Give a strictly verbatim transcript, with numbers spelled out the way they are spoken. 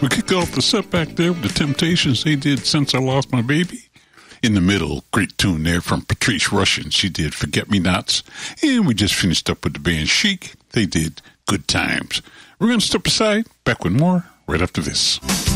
We kick off the set back there with the Temptations. They did Since I Lost My Baby. In the middle, great tune there from Patrice Rushen. She did Forget Me Nots. And we just finished up with the band Chic. They did Good Times. We're going to step aside. Back with more right after this.